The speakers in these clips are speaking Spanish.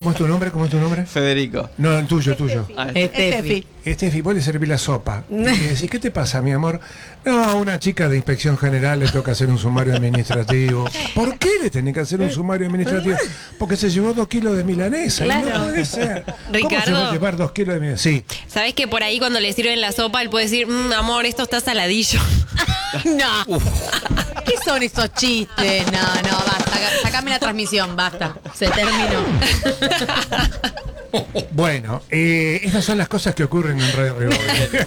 ¿Cómo es tu nombre? ¿Cómo es tu nombre? Federico. No, el tuyo, tuyo. Estefi. Estefi, vos le servís la sopa. Y decís, ¿qué te pasa, mi amor? No, a una chica de inspección general le toca hacer un sumario administrativo. ¿Por qué le tenés que hacer un sumario administrativo? Porque se llevó 2 kilos de milanesa. Claro. No puede ser. ¿Cómo Ricardo, se va a llevar 2 kilos de milanesa? Sí. ¿Sabés que por ahí cuando le sirven la sopa él puede decir, amor, esto está saladillo? No. ¿Qué son esos chistes? No, basta. Sacame la transmisión, basta. Se terminó. Bueno, estas son las cosas que ocurren en Radio Rivera.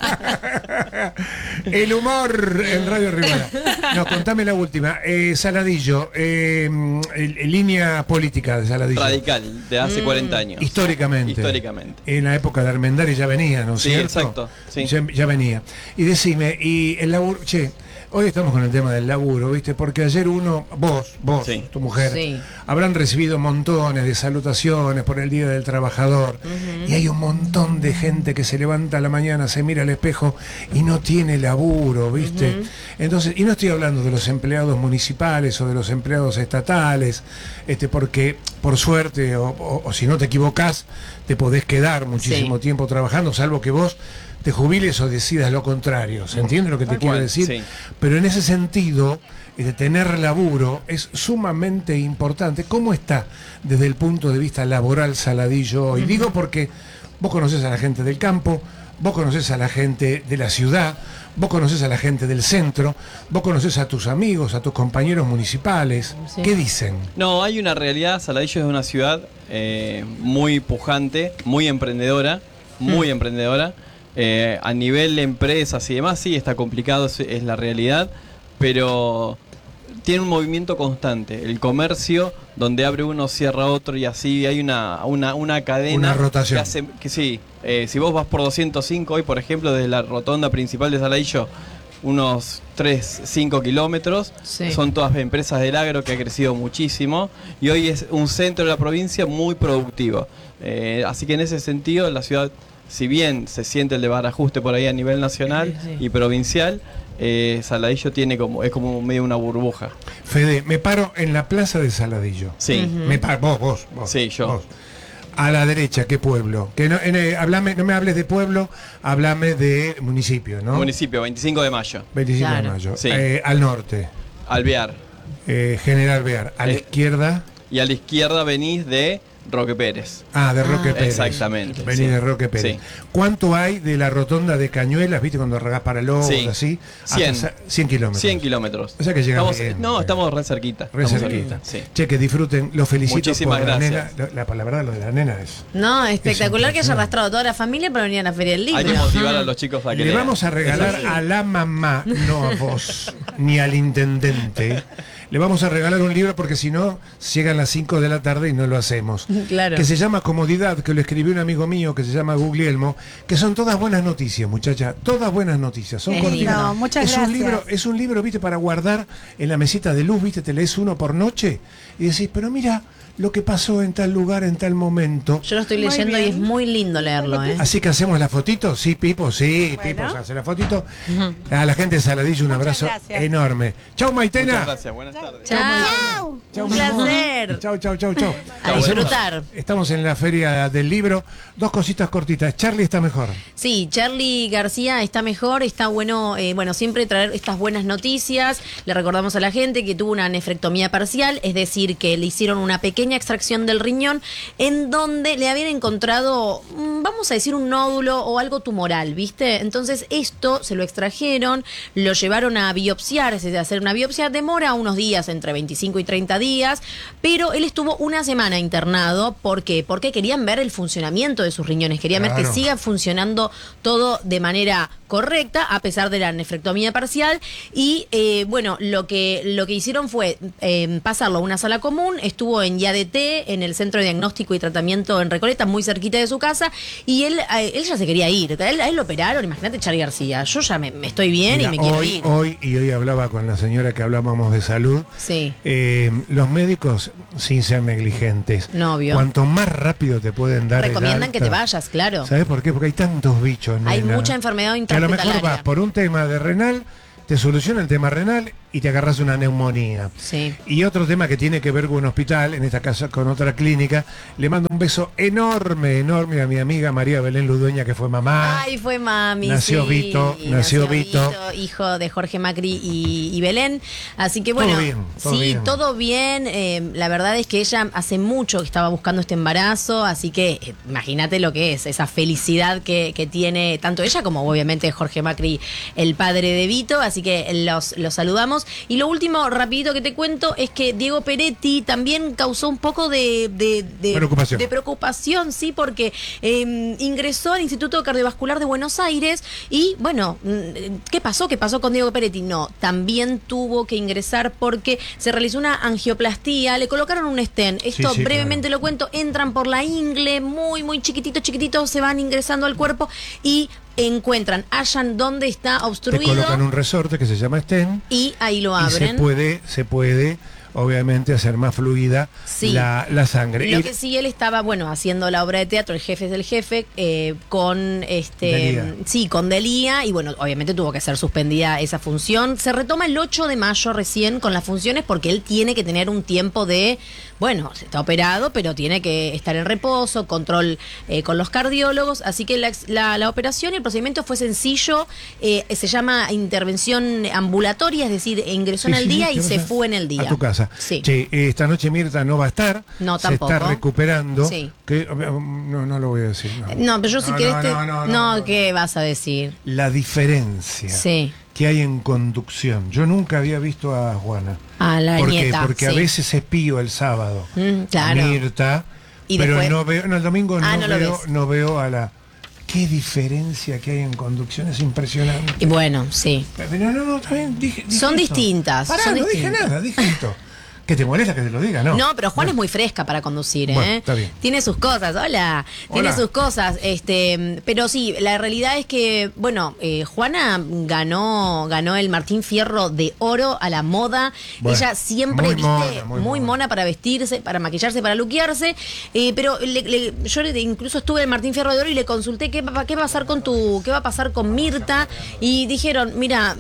El humor en Radio Rivera. No, contame la última. Saladillo, línea política de Saladillo. Radical, de hace 40 años. Históricamente. En la época de Armendáriz ya venía, ¿no es Sí, cierto? exacto. Sí. Ya venía. Y decime, y el laburo, hoy estamos con el tema del laburo, ¿viste? Porque ayer vos, Sí. tu mujer, Sí. habrán recibido montones de salutaciones por el Día del Trabajador. Y hay un montón de gente que se levanta a la mañana, se mira al espejo y no tiene laburo, ¿viste? Entonces, y no estoy hablando de los empleados municipales o de los empleados estatales, porque por suerte, o si no te equivocás, te podés quedar muchísimo tiempo trabajando, salvo que vos te jubiles o decidas lo contrario. ¿Se entiende lo que te quiero decir? Sí. Pero en ese sentido, tener laburo es sumamente importante. ¿Cómo está desde el punto de vista laboral Saladillo hoy? Digo porque vos conocés a la gente del campo, vos conocés a la gente de la ciudad, vos conocés a la gente del centro, vos conocés a tus amigos, a tus compañeros municipales. Sí. ¿Qué dicen? No, hay una realidad. Saladillo es una ciudad muy pujante, muy emprendedora, muy emprendedora. A nivel de empresas y demás, sí, está complicado, es la realidad, pero tiene un movimiento constante. El comercio, donde abre uno, cierra otro y así hay una cadena. Una rotación. Que hace, que sí, si vos vas por 205 hoy, por ejemplo, desde la rotonda principal de Saladillo, unos 3-5 kilómetros, Sí. son todas empresas del agro que ha crecido muchísimo y hoy es un centro de la provincia muy productivo. Así que en ese sentido la ciudad, si bien se siente el desbarajuste por ahí a nivel nacional y provincial, Saladillo es como medio una burbuja. Fede, me paro en la plaza de Saladillo. Sí. Me paro, vos. Sí, yo. Vos. A la derecha, ¿qué pueblo? Que no, no me hables de pueblo, háblame de municipio, ¿no? Municipio, 25 de mayo. 25 Claro. de mayo. Sí. Al norte, Alvear. General Bear. A la izquierda. Y a la izquierda venís de Roque Pérez. De Roque Pérez. Exactamente. Vení de Roque Pérez. Sí. ¿Cuánto hay de la rotonda de Cañuelas, viste, cuando regás para Lobos, Sí. así? 100. 100 kilómetros. 100 kilómetros. O sea que llegamos bien. No, estamos re cerquita. Re Estamos cerquita. Sí. Che, que disfruten, los felicito Muchísimas por la nena. gracias. La verdad, lo de la nena es. No, espectacular que haya impresionante. arrastrado toda la familia para venir a la Feria del Libro. Hay que motivar a los chicos a que Le lean. vamos a regalar a la mamá, no a vos, ni al intendente. Le vamos a regalar un libro porque si no, llegan las 5 de la tarde y no lo hacemos. Claro. Que se llama Comodidad, que lo escribió un amigo mío que se llama Guglielmo, que son todas buenas noticias, muchacha, todas buenas noticias. Son Es cortitas. lindo. Muchas es un gracias. libro, viste, para guardar en la mesita de luz, viste, te lees uno por noche y decís, pero mira lo que pasó en tal lugar, en tal momento. Yo lo estoy Muy leyendo y bien. es muy lindo leerlo, ¿eh? Así que hacemos la fotito, sí, Pipo, sí, Bueno. Pipo se hace la fotito. A la gente de Saladillo un Muchas abrazo gracias. enorme. Chau, Maitena. Muchas gracias, buenas tardes. ¡Chao! Chau, Un mi amor. placer. Chau. A disfrutar. Estamos en la feria del libro. Dos cositas cortitas. Charlie está mejor. Sí, Charlie García está mejor, está bueno, siempre traer estas buenas noticias. Le recordamos a la gente que tuvo una nefrectomía parcial, es decir, que le hicieron una pequeña extracción del riñón en donde le habían encontrado, vamos a decir, un nódulo o algo tumoral, ¿viste? Entonces esto se lo extrajeron, lo llevaron a biopsiar, es decir, a hacer una biopsia, demora unos días, entre 25 y 30 días, pero él estuvo una semana internado. ¿Por qué? Porque querían ver el funcionamiento de sus riñones, querían ver que Claro. siga funcionando todo de manera correcta a pesar de la nefrectomía parcial y lo que hicieron fue pasarlo a una sala común, estuvo en IADT, en el Centro de Diagnóstico y Tratamiento en Recoleta, muy cerquita de su casa, y él ya se quería ir, a él lo operaron, imagínate, Charly García, yo ya me estoy bien Mira, y me quiero ir. hoy hablaba con la señora que hablábamos de salud. Sí. Los médicos, sin ser negligentes, No, obvio. cuanto más rápido te pueden dar el Recomiendan que alta. te vayas, claro. ¿Sabes por qué? Porque hay tantos bichos, Hay nena, mucha enfermedad que a lo mejor intrahospitalaria. vas por un tema de renal te soluciona el tema renal y te agarras una neumonía. Sí. Y otro tema que tiene que ver con un hospital, en esta casa con otra clínica, le mando un beso enorme a mi amiga María Belén Ludueña, que fue mamá. Ay, fue mami. Nació sí. Vito. Vito, hijo de Jorge Macri y Belén. Así que bueno, todo bien. La verdad es que ella hace mucho que estaba buscando este embarazo, así que imagínate lo que es, esa felicidad que tiene tanto ella como obviamente Jorge Macri, el padre de Vito. Así que los saludamos. Y lo último, rapidito que te cuento, es que Diego Peretti también causó un poco de preocupación, sí, porque ingresó al Instituto Cardiovascular de Buenos Aires y, bueno, ¿qué pasó? ¿Qué pasó con Diego Peretti? No, también tuvo que ingresar porque se realizó una angioplastía, le colocaron un stent. Esto brevemente lo cuento, entran por la ingle, muy chiquitito, se van ingresando al cuerpo y hallan dónde está obstruido. Te colocan un resorte que se llama stent. Y ahí lo abren. Y se puede obviamente hacer más fluida la sangre. Lo que sí, él estaba, haciendo la obra de teatro, El jefe es del jefe, con Delía. Con Delía, y bueno, obviamente tuvo que ser suspendida esa función. Se retoma el 8 de mayo recién con las funciones porque él tiene que tener un tiempo de, se está operado, pero tiene que estar en reposo, control con los cardiólogos, así que la operación y el procedimiento fue sencillo, se llama intervención ambulatoria, es decir, ingresó en el día y se fue en el día. A tu casa. Sí. Che, esta noche Mirta no va a estar. No, tampoco. Se está recuperando. Sí. No lo voy a decir. No, pero yo si querés ¿qué vas a decir? La diferencia que hay en conducción. Yo nunca había visto a Juana. A la nieta. Porque a veces espío el sábado. Claro. A Mirta. ¿Y pero después? no veo, el domingo no veo a la... Qué diferencia que hay en conducción, es impresionante. Y bueno, sí. Pero no, también dije son esto. distintas. Pará, no dije nada, dije esto. ¿Que te molesta que te lo diga? No, pero Juana es muy fresca para conducir, Bueno, está bien. Tiene sus cosas, tiene sus cosas, pero sí, la realidad es que, Juana ganó el Martín Fierro de oro a la moda. Ella siempre, muy mona para vestirse, para maquillarse, para luquearse, pero yo incluso estuve en el Martín Fierro de oro y le consulté qué va a pasar con Mirta, y dijeron, mira,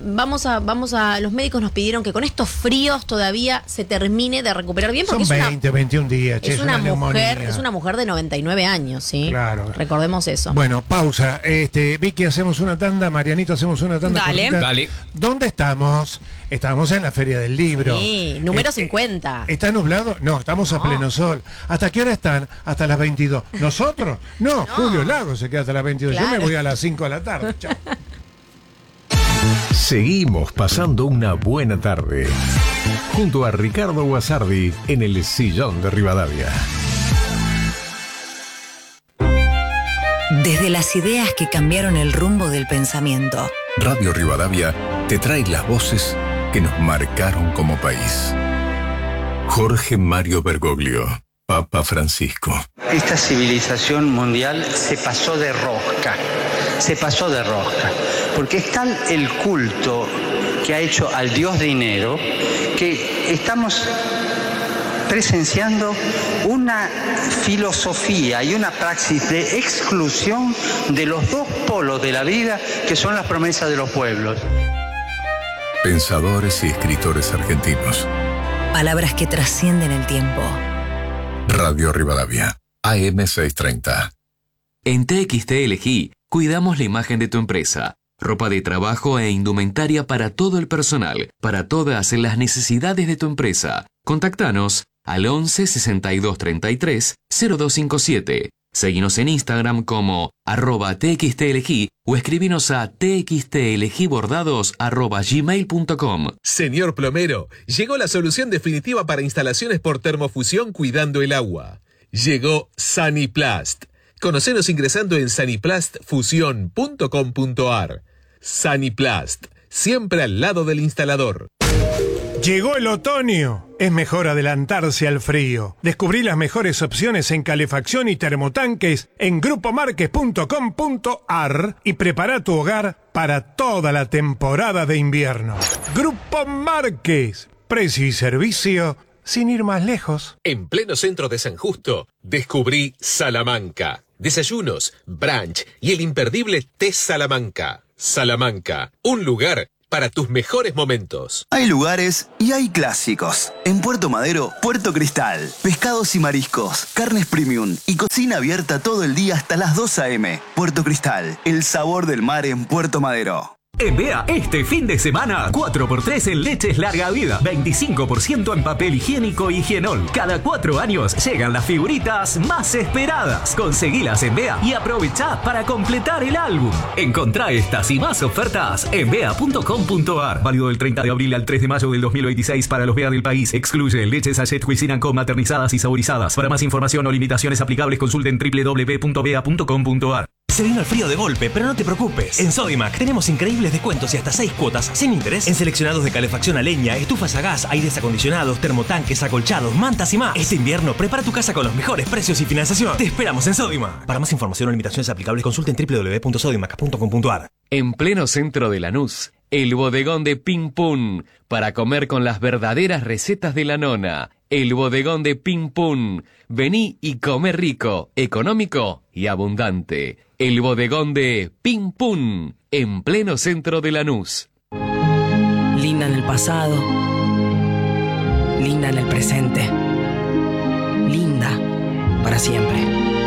los médicos nos pidieron que con estos fríos todavía se termine de recuperar bien, porque son 21 días, es una mujer de 99 años, ¿sí? Claro. Recordemos eso. Bueno, pausa. Vicky, hacemos una tanda, Marianito, hacemos una tanda. Dale. ¿Dónde estamos? Estamos en la Feria del Libro. Sí, número 50. ¿Está nublado? No, estamos a pleno sol. ¿Hasta qué hora están? Hasta las 22. ¿Nosotros? No, Julio Lago se queda hasta las 22. Claro. Yo me voy a las 5 de la tarde. Chao. Seguimos pasando una buena tarde junto a Ricardo Guasardi en el Sillón de Rivadavia. Desde las ideas que cambiaron el rumbo del pensamiento, Radio Rivadavia te trae las voces que nos marcaron como país. Jorge Mario Bergoglio, Papa Francisco. Esta civilización mundial se pasó de rosca, porque es tal el culto que ha hecho al dios dinero que estamos presenciando una filosofía y una praxis de exclusión de los dos polos de la vida que son las promesas de los pueblos. Pensadores y escritores argentinos. palabras que trascienden el tiempo. Radio Rivadavia, AM 630. En TXT Elegí, cuidamos la imagen de tu empresa. Ropa de trabajo e indumentaria para todo el personal, para todas las necesidades de tu empresa. Contactanos al 11 62 33 0257. Seguinos en Instagram como @txtelegí o escribinos a txtelegibordados@gmail.com. Señor plomero, llegó la solución definitiva para instalaciones por termofusión cuidando el agua. Llegó Saniplast. Conocenos ingresando en saniplastfusion.com.ar. Saniplast, siempre al lado del instalador. Llegó el otoño. Es mejor adelantarse al frío. Descubrí las mejores opciones en calefacción y termotanques en grupomarques.com.ar y prepara tu hogar para toda la temporada de invierno. Grupo Marques. Precio y servicio sin ir más lejos. En pleno centro de San Justo, descubrí Salamanca. Desayunos, brunch y el imperdible té Salamanca. Salamanca, un lugar para tus mejores momentos. Hay lugares y hay clásicos. En Puerto Madero, Puerto Cristal. Pescados y mariscos, carnes premium y cocina abierta todo el día hasta las 2 a.m. Puerto Cristal, el sabor del mar en Puerto Madero. En Bea, este fin de semana, 4x3 en leches larga vida, 25% en papel higiénico y Higienol. Cada 4 años llegan las figuritas más esperadas. Conseguilas en Bea y aprovechá para completar el álbum. Encontrá estas y más ofertas en bea.com.ar. Válido del 30 de abril al 3 de mayo del 2026 para los Bea del país. Excluye leches Sachet Cuisine & Co maternizadas y saborizadas. Para más información o limitaciones aplicables, consulten www.bea.com.ar. Se vino el frío de golpe, pero no te preocupes. En Sodimac tenemos increíbles descuentos y hasta 6 cuotas sin interés en seleccionados de calefacción a leña, estufas a gas, aires acondicionados, termotanques, acolchados, mantas y más. Este invierno prepara tu casa con los mejores precios y financiación. Te esperamos en Sodimac. Para más información o limitaciones aplicables, consulten www.sodimac.com.ar. En pleno centro de Lanús, el bodegón de Pim Pum, para comer con las verdaderas recetas de la nona. El bodegón de Pim Pum. Vení y come rico, económico y abundante. El bodegón de Pim Pum, en pleno centro de Lanús. Linda en el pasado, linda en el presente, linda para siempre.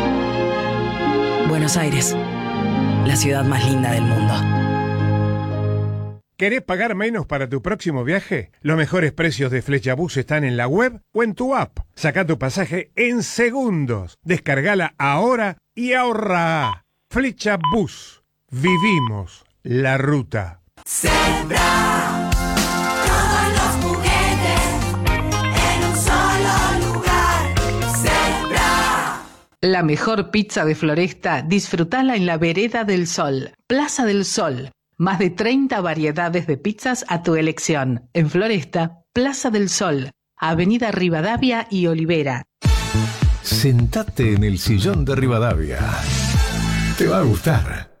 Buenos Aires, la ciudad más linda del mundo. ¿Querés pagar menos para tu próximo viaje? Los mejores precios de Flechabús están en la web o en tu app. Saca tu pasaje en segundos. Descargala ahora y ahorra. Flechabús. Vivimos la ruta. Sembra todos los juguetes en un solo lugar. Sembra. La mejor pizza de Floresta, disfrutala en la Vereda del Sol, Plaza del Sol. Más de 30 variedades de pizzas a tu elección. En Floresta, Plaza del Sol, Avenida Rivadavia y Olivera. Sentate en el sillón de Rivadavia. Te va a gustar.